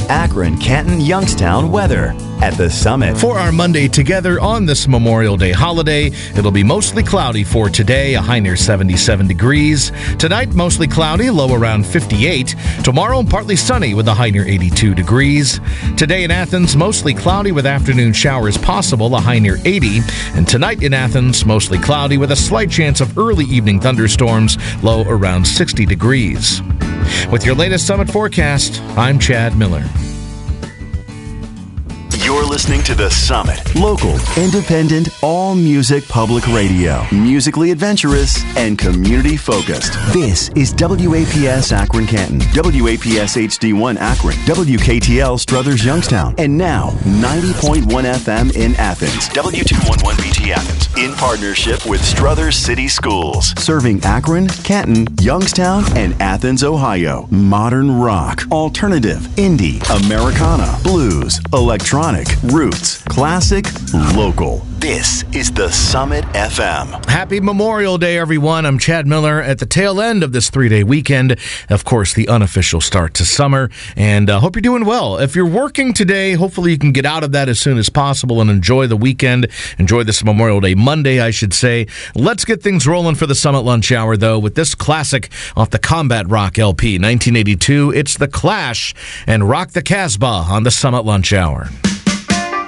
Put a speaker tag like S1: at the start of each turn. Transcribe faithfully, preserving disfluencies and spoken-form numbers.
S1: Akron, Canton, Youngstown weather at the Summit.
S2: For our Monday together on this Memorial Day holiday, it'll be mostly cloudy for today, a high near seventy-seven degrees. Tonight, mostly cloudy, low around fifty-eight. Tomorrow, partly sunny with a high near eighty-two degrees. Today in Athens, mostly cloudy with afternoon showers possible, a high near eighty. And tonight in Athens, mostly cloudy with a slight chance of early evening thunderstorms, low around sixty degrees. With your latest Summit forecast, I'm Chad Miller.
S3: You're listening to The Summit.
S1: Local, independent, all-music public radio. Musically adventurous and community-focused. This is W A P S Akron Canton, W A P S H D one Akron, W K T L Struthers Youngstown, and now ninety point one F M in Athens.
S3: W two eleven B T Athens, in partnership with Struthers City Schools.
S1: Serving Akron, Canton, Youngstown, and Athens, Ohio. Modern rock, alternative, indie, Americana, blues, electronic, roots, classic, local.
S3: This is The Summit F M.
S2: Happy Memorial Day, everyone. I'm Chad Miller at the tail end of this three-day weekend. Of course, the unofficial start to summer, and uh, hope you're doing well. If you're working today, hopefully you can get out of that as soon as possible and enjoy the weekend. Enjoy this Memorial Day Monday, I should say. Let's get things rolling for the Summit Lunch Hour, though, with this classic off the Combat Rock L P, nineteen eighty-two. It's The Clash and Rock the Casbah on the Summit Lunch Hour.